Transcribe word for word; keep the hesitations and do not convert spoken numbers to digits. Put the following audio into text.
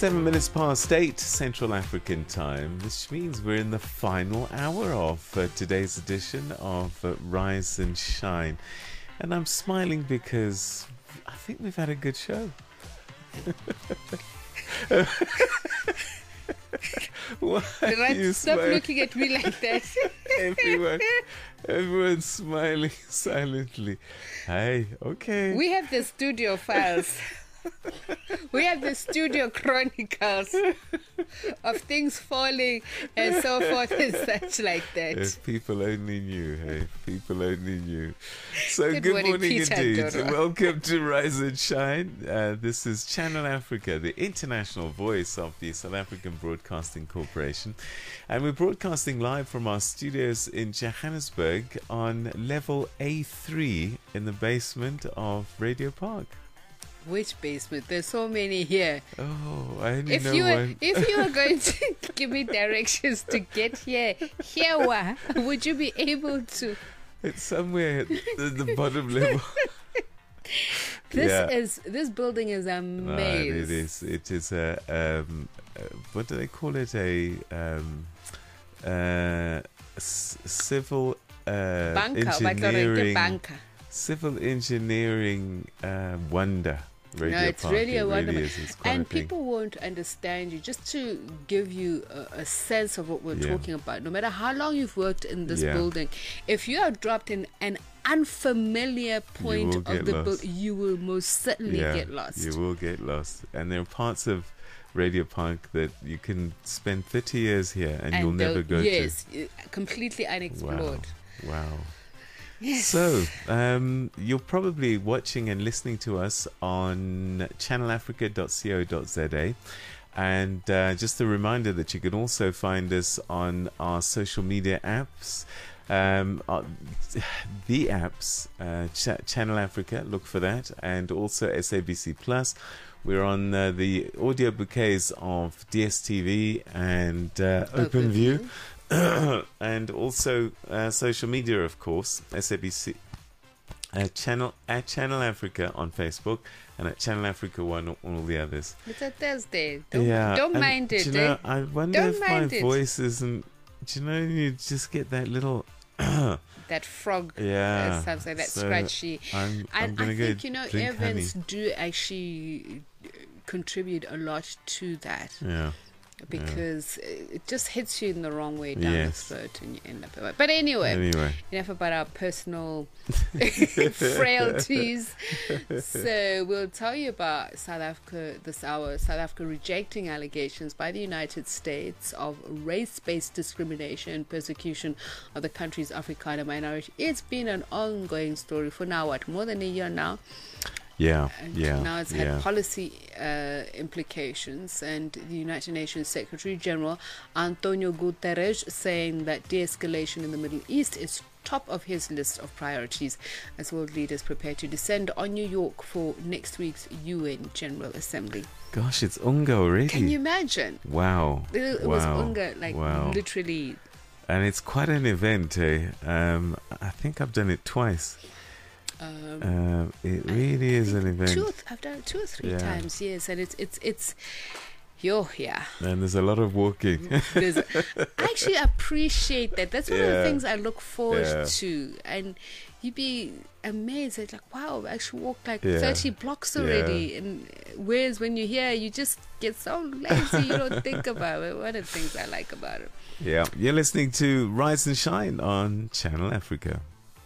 Seven minutes past eight Central African time, which means we're in the final hour of uh, today's edition of uh, Rise and Shine. And I'm smiling because I think we've had a good show. Why are you Stop smiling? looking at me like that. Everyone, everyone's smiling silently. Hey, okay. We have the studio files. We have the studio chronicles of things falling and so forth and such like that. If people only knew, hey, if people only knew. So Good good morning, morning Peter indeed. Doro. Welcome to Rise and Shine. Uh, this is Channel Africa, the international voice of the South African Broadcasting Corporation. And we're broadcasting live from our studios in Johannesburg on level A three in the basement of Radio Park. Which basement? There's so many here. Oh, I only If know you were, one. if you were going to give me directions to get here, here where would you be able to? It's somewhere at the, the bottom level. This Yeah. is this building is a Ah, maze. it is. It is a. Um, uh, what do they call it? A um, uh, s- civil uh, Banker, like a engineering. banker. Civil engineering uh, wonder. Radio No, it's Park. really It a wonder. Really is. It's quite And a thing. people won't understand you. Just to give you a, a sense of what we're Yeah. talking about, no matter how long you've worked in this Yeah. building, if you are dropped in an unfamiliar point will of get the lost. building, you will most certainly yeah, get lost. You will get lost. And there are parts of Radio Park that you can spend thirty years here and, you'll they'll- never go yes, uh, completely to. unexplored. Wow. Wow. Yes. So, um, you're probably watching and listening to us on channel africa dot co dot za. And uh, just a reminder that you can also find us on our social media apps. Um, uh, the apps, uh, Ch- Channel Africa, look for that. And also S A B C Plus. We're on uh, the audio bouquets of D S T V and uh, OpenView. And also uh, social media, of course, S A B C uh, channel at Channel Africa on Facebook and at Channel Africa One on all the others. It's a Thursday. Don't, yeah, don't and mind do it. you know, eh? I wonder Don't if my mind it. voice isn't. Do you know you just get that little? That frog. Yeah, Uh, something that so scratchy. I'm, I'm And gonna I go think, you know, drink Evans honey. do actually uh, contribute a lot to that. Yeah. Because it just hits you in the wrong way down Yes. the throat and you end up. But anyway, Anyway, enough about our personal frailties. So we'll tell you about South Africa this hour. South Africa rejecting allegations by the United States of race-based discrimination and persecution of the country's Afrikaner minority. It's been an ongoing story for now, what, more than a year now? yeah, And yeah, now it's had yeah. policy uh, implications, and the United Nations Secretary General Antonio Guterres saying that de-escalation in the Middle East is top of his list of priorities as world leaders prepare to descend on New York for next week's U N General Assembly. Gosh, it's Unga already. Can you imagine? Wow. It, it wow. was Unga, like wow. literally. And it's quite an event, eh? Um, I think I've done it twice. Um, Uh, it really is an event. two or th- I've done it two or three Yeah. times, yes, and it's it's it's. Yo, yeah. And there's a lot of walking. There's, I actually appreciate that. That's one of Yeah. the things I look forward Yeah. to. And you'd be amazed at, like, wow, I actually walked like Yeah. thirty blocks Yeah. already. And whereas when you're here, you just get so lazy, you don't think about it. One of the things I like about it. Yeah. You're listening to Rise and Shine on Channel Africa.